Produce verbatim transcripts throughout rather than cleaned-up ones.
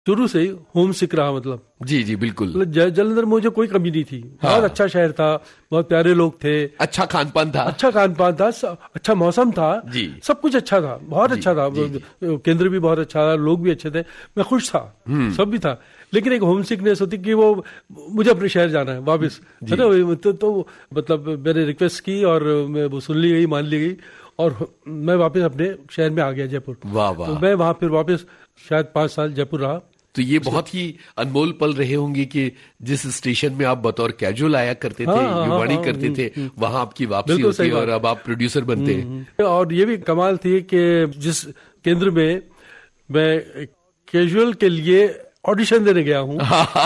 शुरू से ही होम सिक रहा, मतलब जी जी बिल्कुल। मतलब जालंधर में मुझे कोई कमी नहीं थी। हाँ। बहुत अच्छा शहर था, बहुत प्यारे लोग थे, अच्छा खान पान था, अच्छा खान पान था, अच्छा मौसम था जी, सब कुछ अच्छा था, बहुत अच्छा था। केंद्र भी बहुत अच्छा था, लोग भी अच्छे थे, मैं खुश था, सब भी था। लेकिन एक होम सिकनेस होती कि वो मुझे अपने शहर जाना है वापस, है ना। तो, तो मतलब मैंने रिक्वेस्ट की और वो सुन ली गई, मान ली गई और मैं वापस अपने शहर में आ गया, जयपुर। वाह वाह। तो मैं वहां फिर वापस शायद पांच साल जयपुर रहा। तो ये बहुत ही अनमोल पल रहे होंगे कि जिस स्टेशन में आप बतौर कैजुअल आया करते थे, हाँ, युवाणी हाँ, करते हाँ, थे, वहां आपकी वापसी होती है और अब आप प्रोड्यूसर बनते हैं। और ये भी कमाल थी कि जिस केंद्र में मैं कैजुअल के लिए ऑडिशन देने गया हूँ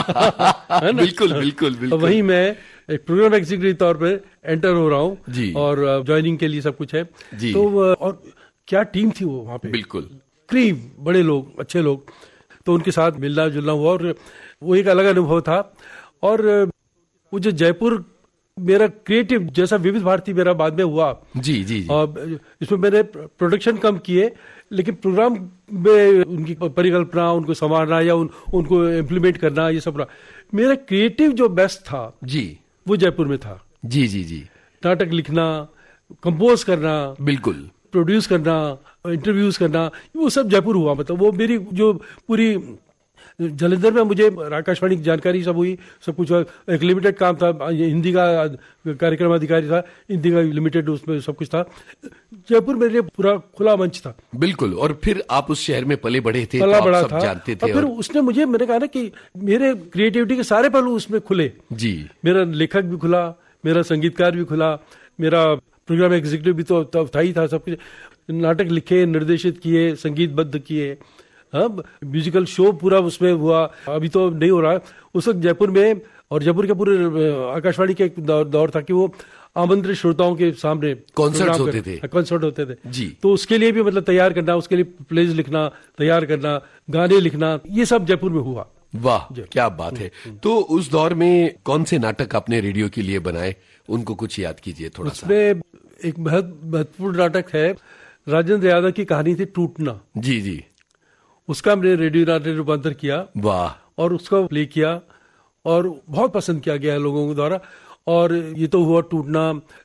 बिल्कुल बिल्कुल बिल्कुल, वहीं मैं एक प्रोग्राम एग्जीक्यूटिव तौर पे एंटर हो रहा हूँ और ज्वाइनिंग के लिए सब कुछ है जी। तो और क्या टीम थी वो वहां पे, बिल्कुल क्रीम, बड़े लोग, अच्छे लोग, तो उनके साथ मिलना जुलना हुआ और वो एक अलग अनुभव था। और वो जो जयपुर मेरा क्रिएटिव जैसा विविध भारती मेरा बाद में हुआ जी जी, जी। और इसमें मैंने प्रोडक्शन कम किए, लेकिन प्रोग्राम में उनकी परिकल्पना, उनको संवारना या उन, उनको इम्प्लीमेंट करना, ये सब मेरा क्रिएटिव जो बेस्ट था जी, वो जयपुर में था। जी जी जी, नाटक लिखना, कंपोज करना, बिल्कुल प्रोड्यूस करना, इंटरव्यूज करना, वो सब जयपुर हुआ। मतलब वो मेरी जो पूरी जालंधर में मुझे आकाशवाणी की जानकारी सब हुई, सब कुछ। एक लिमिटेड काम था, हिंदी का कार्यक्रम अधिकारी था, हिंदी का लिमिटेड, उसमें सब कुछ था। जयपुर मेरे लिए पूरा खुला मंच था। बिल्कुल। और फिर आप उस शहर में पले बढ़े थे, पला तो बड़ा आप सब था, जानते थे। और फिर और... उसने मुझे, मैंने कहा ना कि मेरे क्रिएटिविटी के सारे पहलू उसमें खुले जी। मेरा लेखक भी खुला, मेरा संगीतकार भी खुला, मेरा प्रोग्राम एग्जीक्यूटिव भी तो था ही था, सब कुछ। नाटक लिखे, निर्देशित किए, संगीतबद्ध किए, हाँ, म्यूजिकल शो पूरा उसमें हुआ। अभी तो नहीं हो रहा है, उस वक्त जयपुर में और जयपुर के पूरे आकाशवाणी के एक दौर, दौर था कि वो आमंत्रित श्रोताओं के सामने कॉन्सर्ट होते थे, कॉन्सर्ट होते थे जी। तो उसके लिए भी मतलब तैयार करना, उसके लिए प्लेज लिखना, तैयार करना, गाने लिखना, ये सब जयपुर में हुआ। वाह, क्या बात है। तो उस दौर में कौन से नाटक आपने रेडियो के लिए बनाए, उनको कुछ याद कीजिए थोड़ा सा। उसमें एक बहुत महत्वपूर्ण नाटक है, राजेंद्र यादव की कहानी थी टूटना। जी जी, उसका मैंने रेडियो नाटक रूपांतर किया। वाह। और उसका प्ले किया और बहुत पसंद किया गया लोगों के द्वारा। और ये तो हुआ टूटना।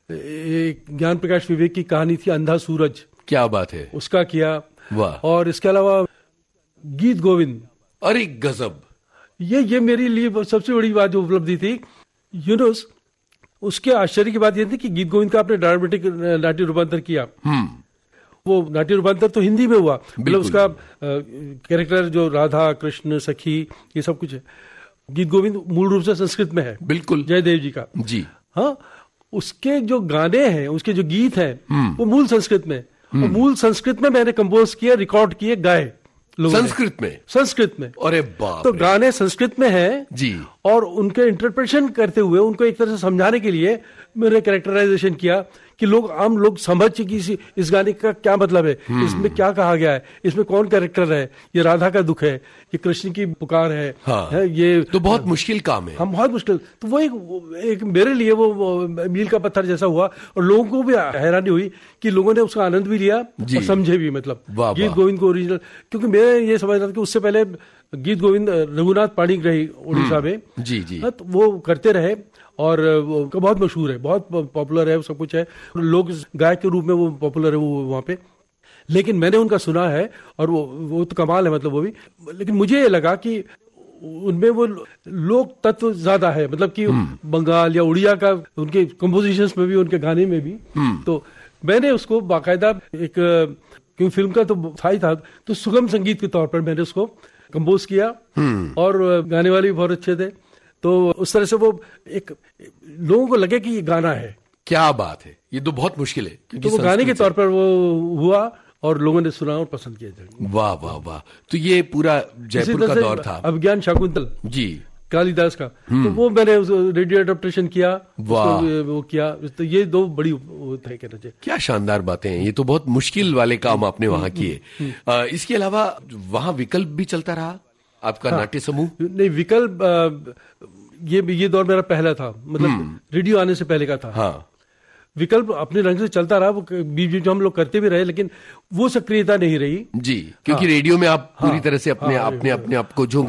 एक ज्ञान प्रकाश विवेक की कहानी थी अंधा सूरज, क्या बात है, उसका किया। वाह। और इसके अलावा गीत गोविंद, अरे गजब, ये ये मेरे लिए सबसे बड़ी बात जो उपलब्धि थी। यूनुस, उसके आश्चर्य की बात यह थी कि गीत गोविंद का आपने ड्रामेटिक नाट्य रूपांतर किया। वो नाट्य रूपांतर तो हिंदी में हुआ, मतलब उसका कैरेक्टर जो राधा कृष्ण सखी ये सब कुछ है। गीत गोविंद मूल रूप से संस्कृत में है, बिल्कुल, जयदेव जी का जी। हाँ, उसके जो गाने हैं, उसके जो गीत हैं, वो मूल संस्कृत में, और मूल संस्कृत में मैंने कंपोज किए, रिकॉर्ड किए, गाए संस्कृत में। संस्कृत में अरे बाप, तो गाने संस्कृत में हैं जी। और उनके इंटरप्रिटेशन करते हुए उनको एक तरह से समझाने के लिए मैंने कैरेक्टराइजेशन किया कि लोग, आम लोग समझ कि इस, इस गाने का क्या मतलब है, इसमें क्या कहा गया है, इसमें कौन कैरेक्टर है, ये राधा का दुख है, ये कृष्ण की पुकार है, हाँ। है ये तो बहुत मुश्किल काम है। हम बहुत मुश्किल। तो वो एक, एक मेरे लिए वो, वो मील का पत्थर जैसा हुआ, और लोगों को भी हैरानी हुई कि लोगों ने उसका आनंद भी लिया और समझे भी। मतलब गीत गोविंद को ओरिजिनल, क्योंकि मैं ये समझ रहा था कि उससे पहले गीत गोविंद रघुनाथ पाणिग्राही उड़ीसा में जी जी, तो वो करते रहे और वो बहुत मशहूर है, बहुत पॉपुलर है, सब कुछ है, लोग गायक के रूप में वो पॉपुलर है वो वहाँ पे। लेकिन मैंने उनका सुना है और वो वो तो कमाल है, मतलब वो भी। लेकिन मुझे ये लगा कि उनमें वो लोक तत्व ज्यादा है, मतलब कि बंगाल या उड़िया का उनके कंपोजिशंस में भी, उनके गाने में भी। तो मैंने उसको बाकायदा एक, क्योंकि फिल्म का तो था ही था, तो सुगम संगीत के तौर पर मैंने उसको कंपोज किया और गाने वाले भी बहुत अच्छे थे। तो उस तरह से वो एक, लोगों को लगे कि ये गाना है। क्या बात है, ये तो बहुत मुश्किल है। तो वो गाने के तौर पर वो हुआ और लोगों ने सुना और पसंद किया। वाह वाह वाह। तो ये पूरा जयपुर का दौर था। अभिज्ञान शाकुंतल जी, कालिदास का, तो वो मैंने रेडियो एडप्टेशन किया, वो किया। तो ये दो बड़ी थे, कहना चाहिए। क्या शानदार बातें हैं, ये तो बहुत मुश्किल वाले काम आपने वहां किए। इसके अलावा वहां विकल्प भी चलता रहा आपका? हाँ, नाट्य समूह? नहीं, विकल्प ये ये दौर मेरा पहला था, मतलब रेडियो आने से पहले का था। हाँ, विकल्प अपने रंग से चलता रहा, वो बीच बीच हम लोग करते भी रहे, लेकिन वो सक्रियता नहीं रही जी, क्योंकि हाँ, रेडियो में आप पूरी हाँ, तरह से अपने हाँ, अपने अपने आप को झोंक